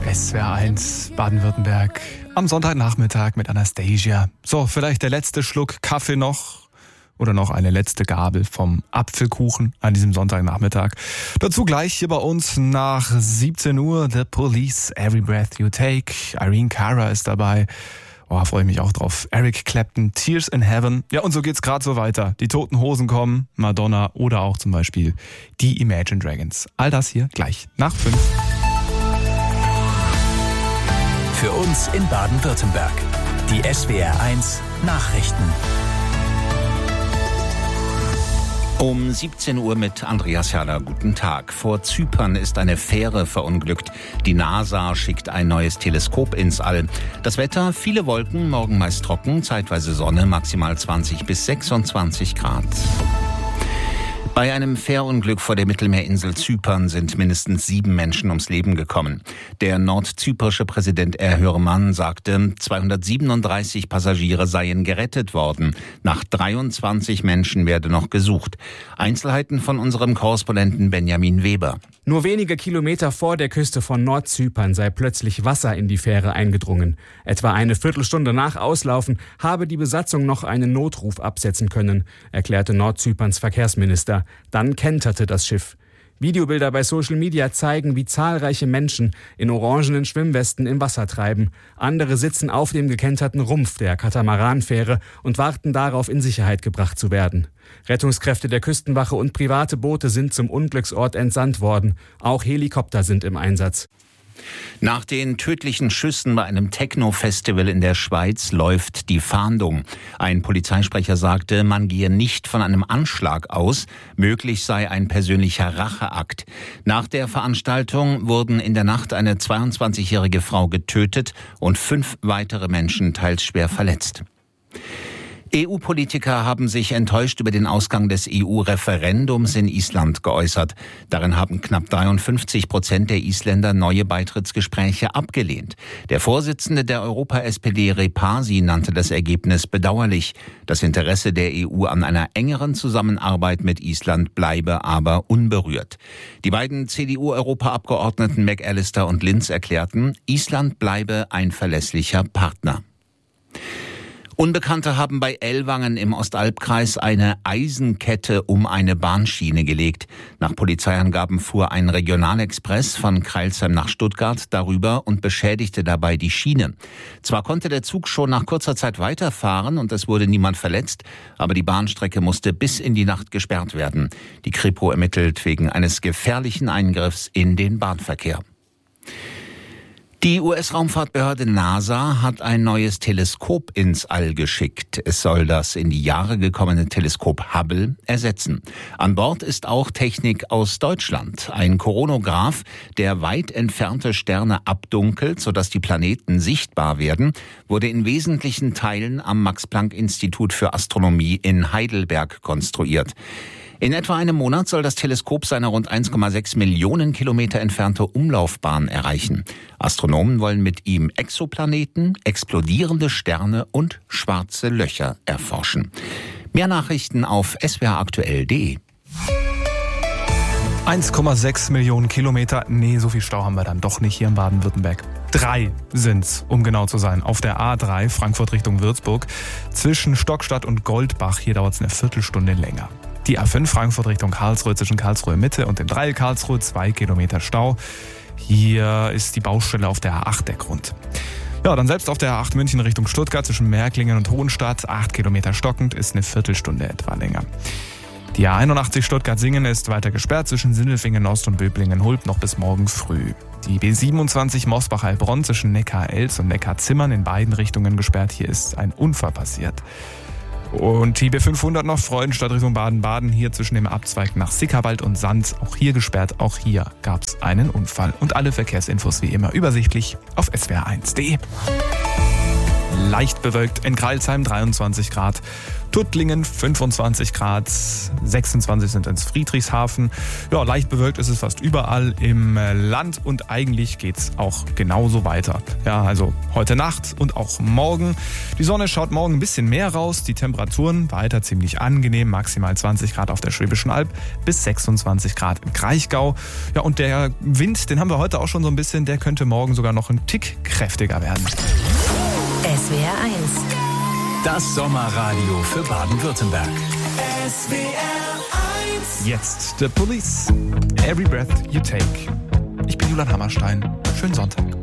SWR 1 Baden-Württemberg am Sonntagnachmittag mit Anastasia. So, vielleicht der letzte Schluck Kaffee noch oder noch eine letzte Gabel vom Apfelkuchen an diesem Sonntagnachmittag. Dazu gleich hier bei uns nach 17 Uhr The Police, Every Breath You Take. Irene Cara ist dabei. Oh, freue ich mich auch drauf. Eric Clapton, Tears in Heaven. Ja, und so geht's gerade so weiter. Die Toten Hosen kommen, Madonna oder auch zum Beispiel die Imagine Dragons. All das hier gleich nach 5. Für uns in Baden-Württemberg. Die SWR 1 Nachrichten. Um 17 Uhr mit Andreas Herrler. Guten Tag. Vor Zypern ist eine Fähre verunglückt. Die NASA schickt ein neues Teleskop ins All. Das Wetter, viele Wolken, morgen meist trocken, zeitweise Sonne, maximal 20 bis 26 Grad. Bei einem Fährunglück vor der Mittelmeerinsel Zypern sind mindestens 7 Menschen ums Leben gekommen. Der nordzyprische Präsident Erdoğan sagte, 237 Passagiere seien gerettet worden. Nach 23 Menschen werde noch gesucht. Einzelheiten von unserem Korrespondenten Benjamin Weber. Nur wenige Kilometer vor der Küste von Nordzypern sei plötzlich Wasser in die Fähre eingedrungen. Etwa eine Viertelstunde nach Auslaufen habe die Besatzung noch einen Notruf absetzen können, erklärte Nordzyperns Verkehrsminister. Dann kenterte das Schiff. Videobilder bei Social Media zeigen, wie zahlreiche Menschen in orangenen Schwimmwesten im Wasser treiben. Andere sitzen auf dem gekenterten Rumpf der Katamaranfähre und warten darauf, in Sicherheit gebracht zu werden. Rettungskräfte der Küstenwache und private Boote sind zum Unglücksort entsandt worden. Auch Helikopter sind im Einsatz. Nach den tödlichen Schüssen bei einem Techno-Festival in der Schweiz läuft die Fahndung. Ein Polizeisprecher sagte, man gehe nicht von einem Anschlag aus. Möglich sei ein persönlicher Racheakt. Nach der Veranstaltung wurden in der Nacht eine 22-jährige Frau getötet und 5 weitere Menschen teils schwer verletzt. EU-Politiker haben sich enttäuscht über den Ausgang des EU-Referendums in Island geäußert. Darin haben knapp 53% der Isländer neue Beitrittsgespräche abgelehnt. Der Vorsitzende der Europa-SPD, Repasi, nannte das Ergebnis bedauerlich. Das Interesse der EU an einer engeren Zusammenarbeit mit Island bleibe aber unberührt. Die beiden CDU-Europaabgeordneten McAllister und Linz erklärten, Island bleibe ein verlässlicher Partner. Unbekannte haben bei Ellwangen im Ostalbkreis eine Eisenkette um eine Bahnschiene gelegt. Nach Polizeiangaben fuhr ein Regionalexpress von Crailsheim nach Stuttgart darüber und beschädigte dabei die Schiene. Zwar konnte der Zug schon nach kurzer Zeit weiterfahren und es wurde niemand verletzt, aber die Bahnstrecke musste bis in die Nacht gesperrt werden. Die Kripo ermittelt wegen eines gefährlichen Eingriffs in den Bahnverkehr. Die US-Raumfahrtbehörde NASA hat ein neues Teleskop ins All geschickt. Es soll das in die Jahre gekommene Teleskop Hubble ersetzen. An Bord ist auch Technik aus Deutschland. Ein Koronograph, der weit entfernte Sterne abdunkelt, sodass die Planeten sichtbar werden, wurde in wesentlichen Teilen am Max-Planck-Institut für Astronomie in Heidelberg konstruiert. In etwa einem Monat soll das Teleskop seine rund 1,6 Millionen Kilometer entfernte Umlaufbahn erreichen. Astronomen wollen mit ihm Exoplaneten, explodierende Sterne und schwarze Löcher erforschen. Mehr Nachrichten auf swraktuell.de. 1,6 Millionen Kilometer. Nee, so viel Stau haben wir dann doch nicht hier in Baden-Württemberg. 3 sind's, um genau zu sein. Auf der A3 Frankfurt Richtung Würzburg. Zwischen Stockstadt und Goldbach, hier dauert es eine Viertelstunde länger. Die A5 Frankfurt Richtung Karlsruhe zwischen Karlsruhe Mitte und dem Dreieck Karlsruhe 2 Kilometer Stau. Hier ist die Baustelle auf der A8 der Grund. Ja, dann selbst auf der A8 München Richtung Stuttgart zwischen Märklingen und Hohenstadt 8 Kilometer stockend, ist eine Viertelstunde etwa länger. Die A81 Stuttgart-Singen ist weiter gesperrt zwischen Sindelfingen Ost und Böblingen-Hulb noch bis morgen früh. Die B27 Mosbach-Heilbronn zwischen Neckar-Elz und Neckar-Zimmern in beiden Richtungen gesperrt. Hier ist ein Unfall passiert. Und die B500 noch Freudenstadt Richtung Baden-Baden, hier zwischen dem Abzweig nach Sickerwald und Sand, auch hier gesperrt, auch hier gab es einen Unfall. Und alle Verkehrsinfos wie immer übersichtlich auf swr1.de. leicht bewölkt. In Crailsheim 23 Grad. Tuttlingen 25 Grad, 26 sind ins Friedrichshafen. Ja, leicht bewölkt ist es fast überall im Land und eigentlich geht's auch genauso weiter. Ja, also heute Nacht und auch morgen. Die Sonne schaut morgen ein bisschen mehr raus. Die Temperaturen weiter ziemlich angenehm, maximal 20 Grad auf der Schwäbischen Alb bis 26 Grad im Kraichgau. Ja, und der Wind, den haben wir heute auch schon so ein bisschen, der könnte morgen sogar noch ein Tick kräftiger werden. SWR 1. Das Sommerradio für Baden-Württemberg. SWR 1. Jetzt The Police. Every Breath You Take. Ich bin Julian Hammerstein. Schönen Sonntag.